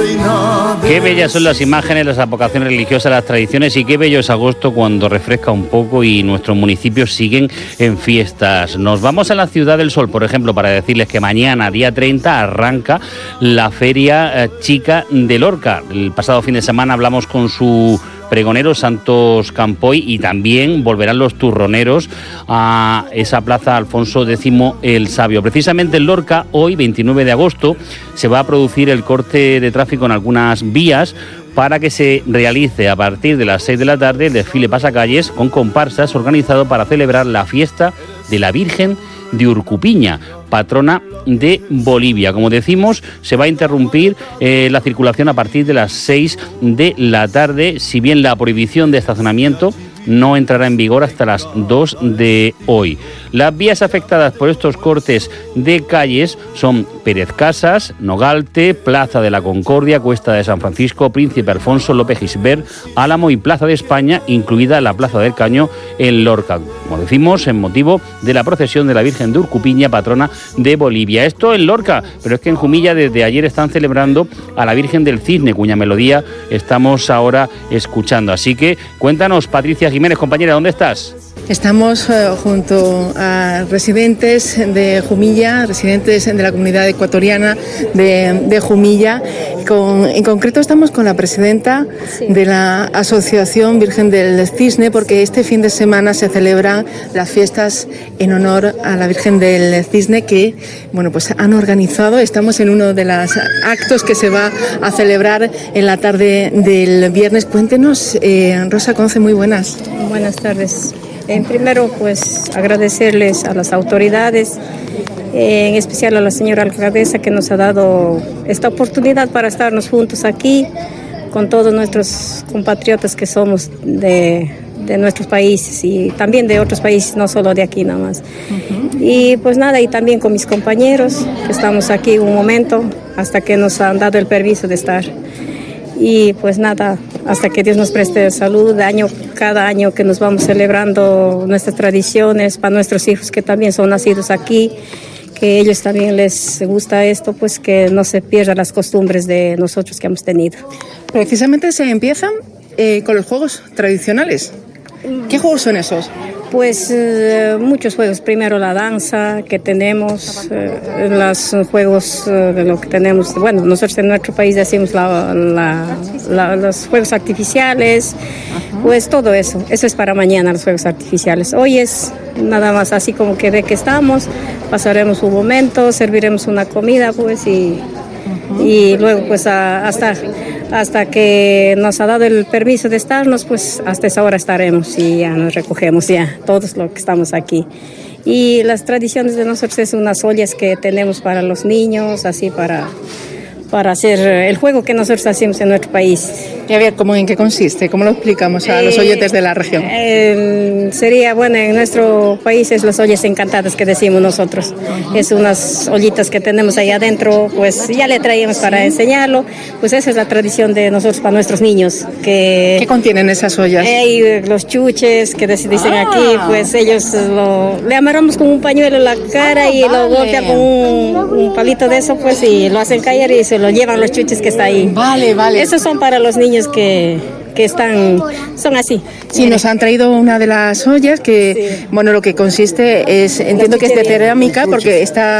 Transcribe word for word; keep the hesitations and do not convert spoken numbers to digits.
Qué bellas son las imágenes, las advocaciones religiosas, las tradiciones, y qué bello es agosto cuando refresca un poco y nuestros municipios siguen en fiestas. Nos vamos a la Ciudad del Sol, por ejemplo, para decirles que mañana, día treinta, arranca la Feria Chica de Lorca. El pasado fin de semana hablamos con su pregonero, Santos Campoy, y también volverán los turroneros a esa plaza Alfonso X el Sabio. Precisamente en Lorca, hoy, veintinueve de agosto, se va a producir el corte de tráfico en algunas vías para que se realice a partir de las seis de la tarde el desfile pasacalles con comparsas organizado para celebrar la fiesta de la Virgen de Urcupiña, patrona de Bolivia. Como decimos, se va a interrumpir eh, la circulación a partir de las seis de la tarde, si bien la prohibición de estacionamiento no entrará en vigor hasta las dos de hoy. Las vías afectadas por estos cortes de calles son Pérez Casas, Nogalte, Plaza de la Concordia, Cuesta de San Francisco, Príncipe Alfonso, López Gisbert, Álamo y Plaza de España, incluida la Plaza del Caño en Lorca, como decimos, en motivo de la procesión de la Virgen de Urcupiña, patrona de Bolivia. Esto en Lorca, pero es que en Jumilla desde ayer están celebrando a la Virgen del Cisne, cuya melodía estamos ahora escuchando. Así que cuéntanos, Patricia Jiménez, compañera, ¿dónde estás? Estamos eh, junto a residentes de Jumilla, residentes de la comunidad ecuatoriana de, de Jumilla. Con, en concreto estamos con la presidenta sí. de la Asociación Virgen del Cisne, porque este fin de semana se celebran las fiestas en honor a la Virgen del Cisne que, bueno, pues han organizado. Estamos en uno de los actos que se va a celebrar en la tarde del viernes. Cuéntenos, eh, Rosa Conce, muy buenas. Buenas tardes. En primero, pues agradecerles a las autoridades, eh, en especial a la señora alcaldesa que nos ha dado esta oportunidad para estarnos juntos aquí con todos nuestros compatriotas que somos de, de nuestros países y también de otros países, no solo de aquí nada más. Uh-huh. Y pues nada, y también con mis compañeros que estamos aquí un momento hasta que nos han dado el permiso de estar. Y pues nada, hasta que Dios nos preste salud, de año, cada año que nos vamos celebrando nuestras tradiciones para nuestros hijos que también son nacidos aquí, que ellos también les gusta esto, pues que no se pierdan las costumbres de nosotros que hemos tenido. Precisamente se empiezan eh, con los juegos tradicionales. ¿Qué juegos son esos? Pues eh, muchos juegos. Primero la danza que tenemos, eh, los juegos eh, de lo que tenemos. Bueno, nosotros en nuestro país decimos la, la, la, los juegos artificiales. Ajá. Pues todo eso. Eso es para mañana, los juegos artificiales. Hoy es nada más así como que de que estamos. Pasaremos un momento, serviremos una comida, pues y... y luego pues a, hasta hasta que nos ha dado el permiso de estarnos, pues hasta esa hora estaremos y ya nos recogemos ya todos los que estamos aquí. Y las tradiciones de nosotros es unas ollas que tenemos para los niños, así para para hacer el juego que nosotros hacemos en nuestro país. Y a ver, ¿cómo, ¿en qué consiste? ¿Cómo lo explicamos a eh, los oyentes de la región? Eh, sería, bueno, en nuestro país es las ollas encantadas que decimos nosotros. Uh-huh. Es unas ollitas que tenemos ahí adentro, pues ya le traíamos para sí. enseñarlo. Pues esa es la tradición de nosotros para nuestros niños. Que, ¿Qué contienen esas ollas? Eh, los chuches que dicen ah. aquí, pues ellos lo, le amarramos con un pañuelo en la cara ah, y vale. lo golpean con un, un palito de eso, pues y lo hacen caer y se lo llevan los chuches que está ahí. Vale, vale. Esos son para los niños que, que están, son así. Sí, nos han traído una de las ollas que, sí. bueno, lo que consiste es, entiendo que es de cerámica porque está